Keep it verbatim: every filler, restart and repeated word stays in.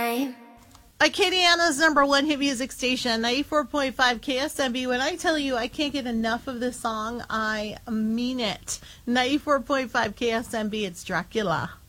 time. Acadiana's number one hit music station, ninety-four point five K S M B. When I tell you I can't get enough of this song, I mean it. ninety-four point five K S M B, it's Dracula.